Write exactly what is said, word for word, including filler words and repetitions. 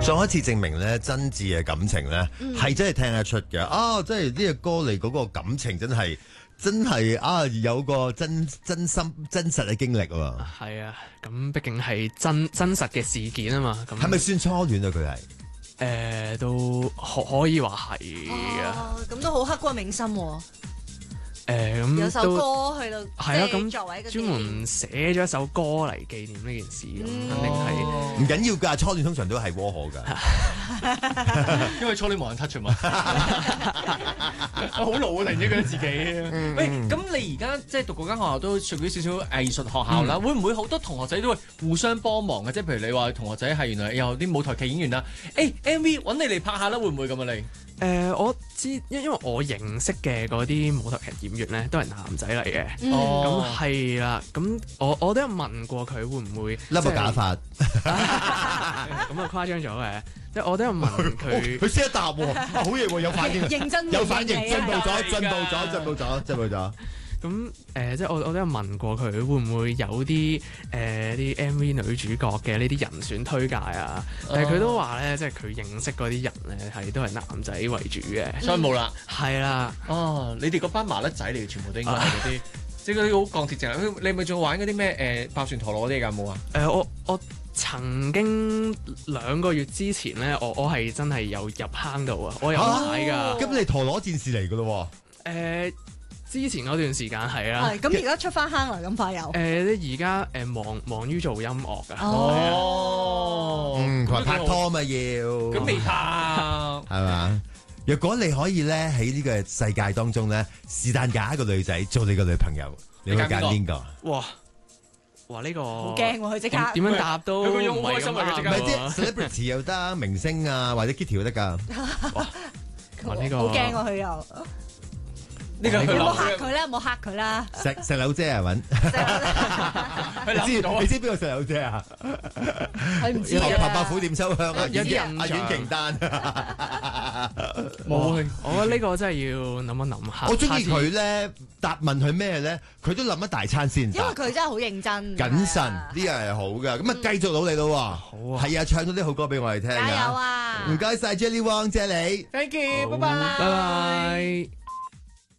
再一次證明咧，真摯嘅感情咧係、嗯、真係聽得出嘅。啊，即係呢個歌嚟嗰個感情真係真係啊，有個真真心真實嘅經歷喎。 係啊，咁畢竟係真真實嘅事件啊嘛。咁係咪算初戀啊？佢係？ 誒、呃，都可可以話係啊， 咁都好刻骨銘心、啊。 誒、呃，咁有首歌去到， 係啊，咁作為一個專門寫咗一首歌嚟紀念呢件事，咁、嗯、肯定係唔緊要㗎。初戀通常都係窩可㗎， 因為初戀冇人 touch 嘛。我好老啊，突然之間覺得自己。喂，咁你而家即係讀嗰間學校都屬於少少藝術學校啦，嗯、會唔會好多同學仔都會互相幫忙嘅？即係譬如你話同學仔係原來有啲舞台劇演員啦，誒、欸、M V 揾你嚟拍下啦，會唔會咁啊你？ 誒、呃，我知，因因為我認識嘅嗰啲舞台劇演員咧，都係男仔嚟嘅。哦、嗯，咁係啦，咁我我都有問過佢會唔會笠個假髮， 咁啊誇張咗嘅，即係我都有問佢， 佢識得答喎，好嘢喎，有反應， 認真有反應，進步咗，進步咗，進步咗，進步咗。 咁誒、呃，即係我我都有問過佢會唔會有啲誒啲 M V 女主角嘅呢啲人選推介啊？但係佢都話咧，即係佢認識嗰啲人咧係都係男仔為主嘅， 所以冇啦。 係啦， 哦，你哋嗰班麻甩仔嚟嘅，全部都應該係嗰啲，即係嗰啲好鋼鐵直。你係咪仲玩嗰啲咩誒爆旋陀螺嗰啲㗎？冇啊？ 誒，我我曾經兩個月之前咧，我我係真係有入坑度啊，我有買㗎。 咁你陀螺戰士嚟㗎咯喎？ 誒。之前嗰段時間係啊， 係咁而家出翻坑啦，咁快有？ 誒，而家誒忙忙於做音樂㗎。 哦，嗯，同埋拍拖咪要， 咁未拍係嘛？若果你可以咧喺呢個世界當中咧，是但揀一個女仔做你個女朋友，你會揀邊個？ 哇！哇！呢個好驚喎，佢即刻點樣答都唔係咁啱。 唔係啲 celebrity 又得，明星啊或者 Kitty 都得㗎。 哇！呢個好驚喎，佢又。 呢個你冇嚇佢啦，冇嚇佢啦。 石石榴姐啊，揾你知你知邊個石榴姐啊？ 佢唔知啊。 白白虎點秋香啊？ 有啲人阿阮瓊丹冇，我覺得呢個真係要諗一諗下。 我中意佢咧，答問佢咩咧，佢都諗一大餐先。 因為佢真係好認真。 謹慎呢樣係好㗎，咁啊繼續努力咯。好啊，係啊，唱咗啲好歌俾我哋聽。 加油啊！ 唔該晒 Jelly Wong 謝你 ，Thank you，拜拜， 拜拜。